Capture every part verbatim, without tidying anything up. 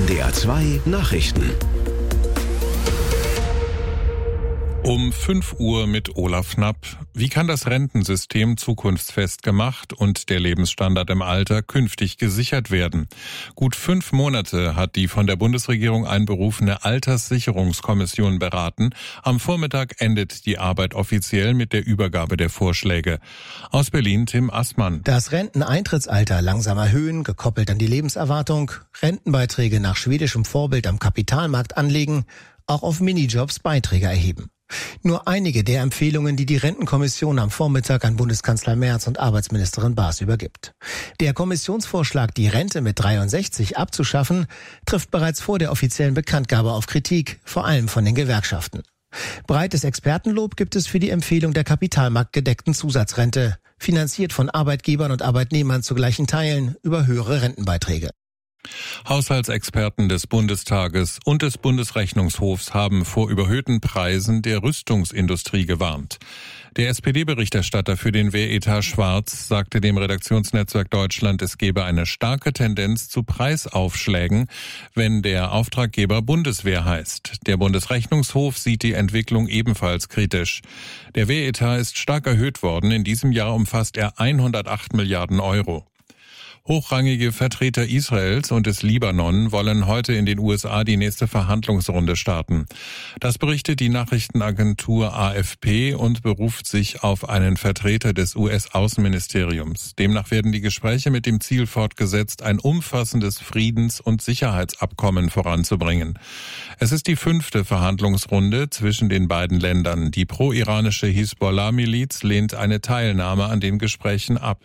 N D R zwei Nachrichten. Um fünf Uhr mit Olaf Schnapp. Wie kann das Rentensystem zukunftsfest gemacht und der Lebensstandard im Alter künftig gesichert werden? Gut fünf Monate hat die von der Bundesregierung einberufene Alterssicherungskommission beraten. Am Vormittag endet die Arbeit offiziell mit der Übergabe der Vorschläge. Aus Berlin Tim Assmann. Das Renteneintrittsalter langsam erhöhen, gekoppelt an die Lebenserwartung, Rentenbeiträge nach schwedischem Vorbild am Kapitalmarkt anlegen, auch auf Minijobs Beiträge erheben. Nur einige der Empfehlungen, die die Rentenkommission am Vormittag an Bundeskanzler Merz und Arbeitsministerin Baas übergibt. Der Kommissionsvorschlag, die Rente mit dreiundsechzig abzuschaffen, trifft bereits vor der offiziellen Bekanntgabe auf Kritik, vor allem von den Gewerkschaften. Breites Expertenlob gibt es für die Empfehlung der kapitalmarktgedeckten Zusatzrente, finanziert von Arbeitgebern und Arbeitnehmern zu gleichen Teilen über höhere Rentenbeiträge. Haushaltsexperten des Bundestages und des Bundesrechnungshofs haben vor überhöhten Preisen der Rüstungsindustrie gewarnt. Der S P D-Berichterstatter für den Wehretat Schwarz sagte dem Redaktionsnetzwerk Deutschland, es gebe eine starke Tendenz zu Preisaufschlägen, wenn der Auftraggeber Bundeswehr heißt. Der Bundesrechnungshof sieht die Entwicklung ebenfalls kritisch. Der Wehretat ist stark erhöht worden. In diesem Jahr umfasst er hundertacht Milliarden Euro. Hochrangige Vertreter Israels und des Libanon wollen heute in den U S A die nächste Verhandlungsrunde starten. Das berichtet die Nachrichtenagentur A F P und beruft sich auf einen Vertreter des U S-Außenministeriums. Demnach werden die Gespräche mit dem Ziel fortgesetzt, ein umfassendes Friedens- und Sicherheitsabkommen voranzubringen. Es ist die fünfte Verhandlungsrunde zwischen den beiden Ländern. Die pro-iranische Hisbollah-Miliz lehnt eine Teilnahme an den Gesprächen ab.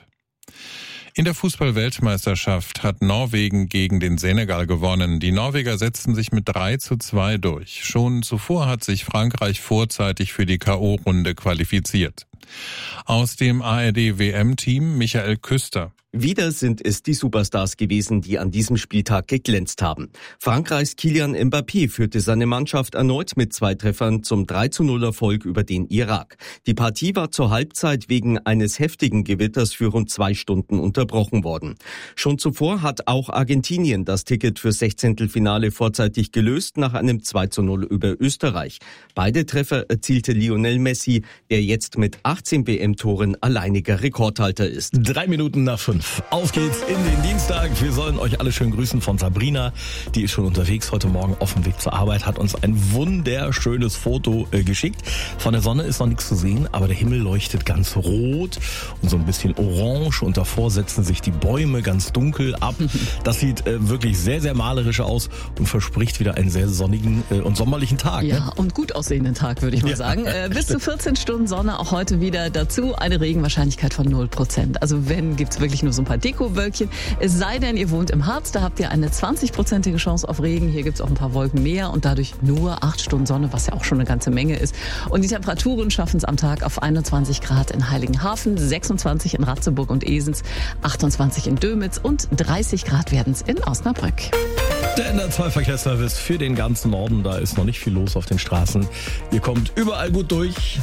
In der Fußball-Weltmeisterschaft hat Norwegen gegen den Senegal gewonnen. Die Norweger setzten sich mit drei zu zwei durch. Schon zuvor hat sich Frankreich vorzeitig für die K O-Runde qualifiziert. Aus dem A R D-W M-Team Michael Küster. Wieder sind es die Superstars gewesen, die an diesem Spieltag geglänzt haben. Frankreichs Kylian Mbappé führte seine Mannschaft erneut mit zwei Treffern zum drei zu null Erfolg über den Irak. Die Partie war zur Halbzeit wegen eines heftigen Gewitters für rund zwei Stunden unterbrochen worden. Schon zuvor hat auch Argentinien das Ticket fürs Sechzehntelfinale vorzeitig gelöst nach einem zwei zu null über Österreich. Beide Treffer erzielte Lionel Messi, der jetzt mit achtzehn W M-Toren alleiniger Rekordhalter ist. Drei Minuten nach fünf. Auf geht's in den Dienstag. Wir sollen euch alle schön grüßen von Sabrina. Die ist schon unterwegs heute Morgen auf dem Weg zur Arbeit, hat uns ein wunderschönes Foto äh, geschickt. Von der Sonne ist noch nichts zu sehen, aber der Himmel leuchtet ganz rot und so ein bisschen orange und davor setzen sich die Bäume ganz dunkel ab. Das sieht äh, wirklich sehr, sehr malerisch aus und verspricht wieder einen sehr sonnigen äh, und sommerlichen Tag. Ja, ne? Und gut aussehenden Tag, würde ich mal ja. sagen. Äh, bis zu vierzehn Stunden Sonne, auch heute wieder dazu. Eine Regenwahrscheinlichkeit von null Prozent. Also wenn, gibt's wirklich nur so ein paar Dekowölkchen. Es sei denn, ihr wohnt im Harz, da habt ihr eine zwanzigprozentige Chance auf Regen. Hier gibt's auch ein paar Wolken mehr und dadurch nur acht Stunden Sonne, was ja auch schon eine ganze Menge ist. Und die Temperaturen schaffen es am Tag auf einundzwanzig Grad in Heiligenhafen, sechsundzwanzig in Ratzeburg und Esens, achtundzwanzig in Dömitz und dreißig Grad werden es in Osnabrück. Der N D R zwei Verkehrsservice für den ganzen Norden, da ist noch nicht viel los auf den Straßen. Ihr kommt überall gut durch.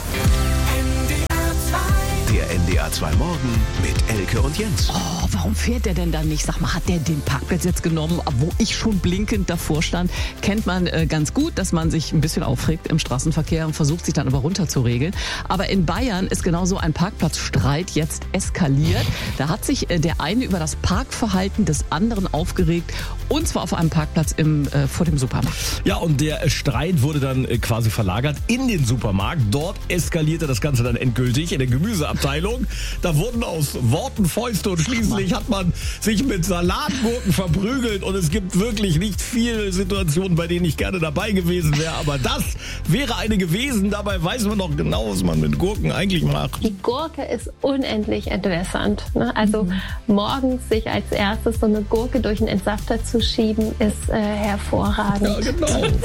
Der N D R zwei Morgen mit Elke und Jens. Oh, warum fährt der denn dann nicht? Sag mal, hat der den Parkplatz jetzt genommen, wo ich schon blinkend davor stand? Kennt man äh, ganz gut, dass man sich ein bisschen aufregt im Straßenverkehr und versucht sich dann aber runterzuregeln. Aber in Bayern ist genauso ein Parkplatzstreit jetzt eskaliert. Da hat sich äh, der eine über das Parkverhalten des anderen aufgeregt und zwar auf einem Parkplatz im, äh, vor dem Supermarkt. Ja, und der Streit wurde dann äh, quasi verlagert in den Supermarkt. Dort eskalierte das Ganze dann endgültig in der Gemüseabteilung. Da wurden aus Worten Fäuste und schließlich hat man sich mit Salatgurken verprügelt und es gibt wirklich nicht viele Situationen, bei denen ich gerne dabei gewesen wäre, aber das wäre eine gewesen. Dabei weiß man doch genau, was man mit Gurken eigentlich macht. Die Gurke ist unendlich entwässernd. Ne? Also mhm. morgens sich als erstes so eine Gurke durch einen Entsafter zu schieben, ist äh, hervorragend. Ja, genau.